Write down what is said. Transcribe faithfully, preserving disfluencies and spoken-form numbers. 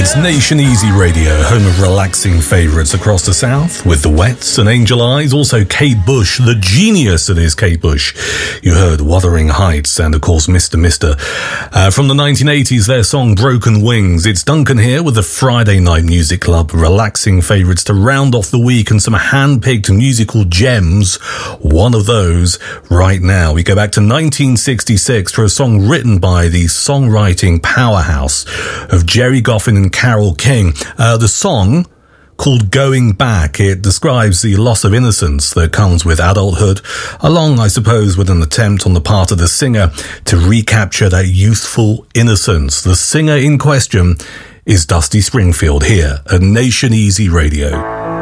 is Nation Easy Radio, home of relaxing favourites across the south, with The Wets and Angel Eyes, also Kate Bush, the genius that is Kate Bush. You heard Wuthering Heights and, of course, Mister Mister Uh, from the nineteen eighties, their song Broken Wings. It's Duncan here with the Friday Night Music Club, relaxing favourites to round off the week and some hand-picked musical gems. One of those right now. We go back to nineteen sixty-six for a song written by the songwriting powerhouse of Jerry Goffin and Carole King. Uh, the song, called Going Back, it describes the loss of innocence that comes with adulthood, along, I suppose, with an attempt on the part of the singer to recapture that youthful innocence. The singer in question is Dusty Springfield here at Nation Easy Radio.